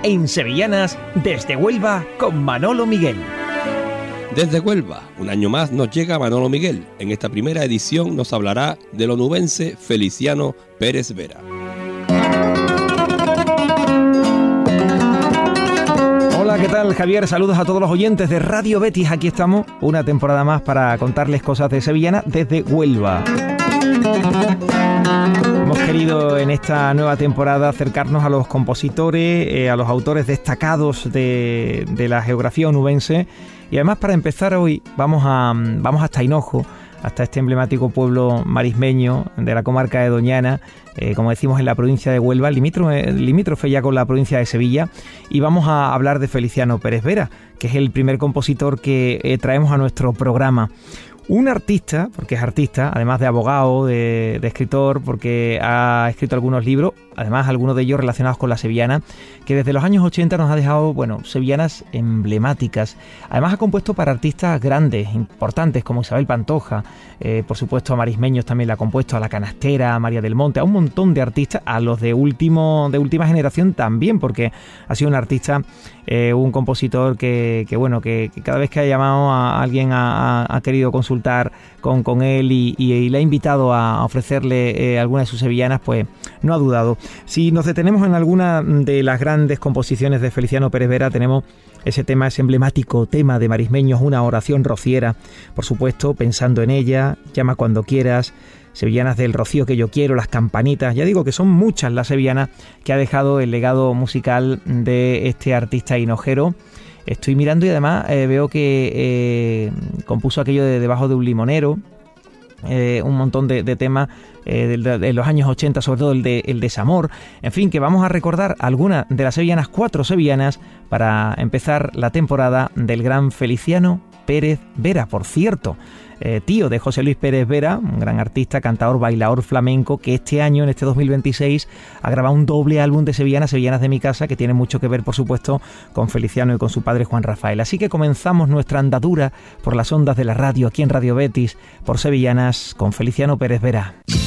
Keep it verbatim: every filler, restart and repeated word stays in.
en Sevillanas desde Huelva con Manolo Miguel. Desde Huelva, un año más nos llega Manolo Miguel. En esta primera edición nos hablará del onubense Feliciano Pérez Vera. Hola, ¿qué tal, Javier? Saludos a todos los oyentes de Radio Betis. Aquí estamos, una temporada más para contarles cosas de Sevillana desde Huelva. Hemos querido en esta nueva temporada acercarnos a los compositores, eh, a los autores destacados de, de la geografía onubense. Y además, para empezar hoy, vamos, a, vamos hasta Hinojo, hasta este emblemático pueblo marismeño de la comarca de Doñana, eh, como decimos, en la provincia de Huelva, limítrofe, limítrofe ya con la provincia de Sevilla, y vamos a hablar de Feliciano Pérez Vera, que es el primer compositor que eh, traemos a nuestro programa. Un artista, porque es artista, además de abogado, de, de escritor, porque ha escrito algunos libros, además algunos de ellos relacionados con la sevillana, que desde los años ochenta nos ha dejado, bueno, sevillanas emblemáticas. Además ha compuesto para artistas grandes, importantes, como Isabel Pantoja, eh, por supuesto a marismeños también la ha compuesto, a La Canastera, a María del Monte, a un montón de artistas, a los de último de última generación también, porque ha sido un artista, eh, un compositor que, que bueno, que, que cada vez que ha llamado a alguien ha, ha, ha querido consultar con, con él y, y, y le ha invitado a ofrecerle eh, alguna de sus sevillanas, pues no ha dudado. Si nos detenemos en alguna de las grandes composiciones de Feliciano Pérez Vera, tenemos ese tema, ese emblemático tema de marismeños, una oración rociera, por supuesto, Pensando en ella, Llama cuando quieras, Sevillanas del Rocío que yo quiero, Las campanitas. Ya digo que son muchas las sevillanas que ha dejado el legado musical de este artista hinojero. Estoy mirando y además eh, veo que eh, compuso aquello de Debajo de un limonero, eh, un montón de, de temas eh, de, de, de los años ochenta, sobre todo el de el desamor. En fin, que vamos a recordar algunas de las sevillanas, cuatro sevillanas, para empezar la temporada del gran Feliciano Pérez Vera. Por cierto, eh, tío de José Luis Pérez Vera, un gran artista, cantador, bailador flamenco, que este año, en este dos mil veintiséis, ha grabado un doble álbum de sevillanas, Sevillanas de mi casa, que tiene mucho que ver, por supuesto, con Feliciano y con su padre Juan Rafael. Así que comenzamos nuestra andadura por las ondas de la radio, aquí en Radio Betis, por Sevillanas, con Feliciano Pérez Vera.